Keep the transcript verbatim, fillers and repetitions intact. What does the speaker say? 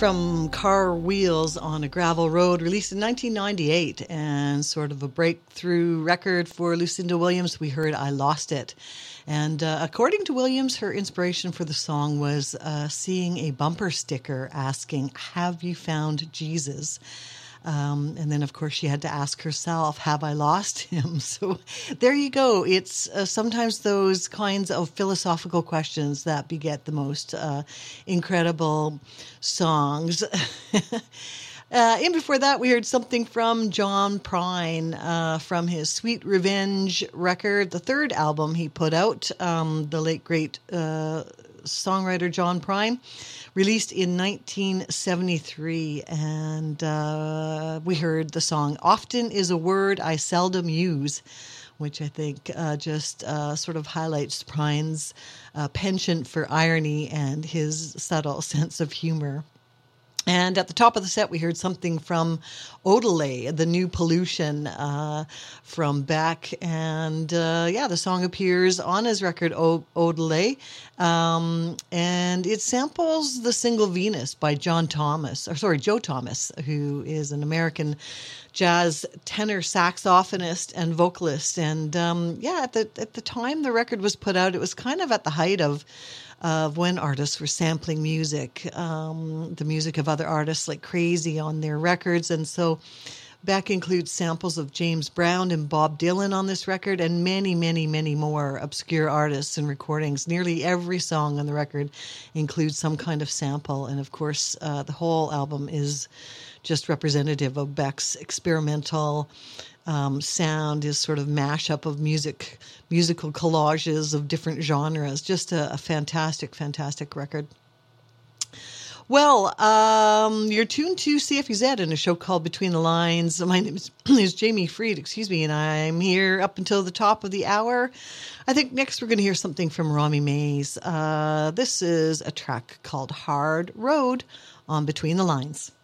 from Car Wheels on a Gravel Road, released in nineteen ninety-eight, and sort of a breakthrough record for Lucinda Williams. We heard I Lost It. And uh, according to Williams, her inspiration for the song was uh, seeing a bumper sticker asking, "Have you found Jesus?" Um, and then, of course, she had to ask herself, have I lost him? So there you go. It's uh, sometimes those kinds of philosophical questions that beget the most uh, incredible songs. Uh, and before that, we heard something from John Prine uh, from his Sweet Revenge record, the third album he put out, um, the late, great uh, songwriter John Prine, released in nineteen seventy-three. And uh, we heard the song Often Is a Word I Seldom Use, which I think uh, just uh, sort of highlights Prine's uh, penchant for irony and his subtle sense of humor. And at the top of the set, we heard something from Odelay, The New Pollution, uh, from Beck. And uh, yeah, the song appears on his record, o- Odelay. Um, and it samples the single Venus by John Thomas, or sorry, Joe Thomas, who is an American jazz tenor saxophonist and vocalist. And um, yeah, at the, at the time the record was put out, it was kind of at the height of of when artists were sampling music, um, the music of other artists like crazy on their records. And so Beck includes samples of James Brown and Bob Dylan on this record, and many, many, many more obscure artists and recordings. Nearly every song on the record includes some kind of sample. And of course, uh, the whole album is just representative of Beck's experimental Um, sound, is sort of mashup of music, musical collages of different genres. Just a, a fantastic, fantastic record. Well, um, you're tuned to C F U Z in a show called Between the Lines. My name is, is Jamie Freed, excuse me, and I'm here up until the top of the hour. I think next we're going to hear something from Romy Mays. Uh, this is a track called Hard Road on Between the Lines.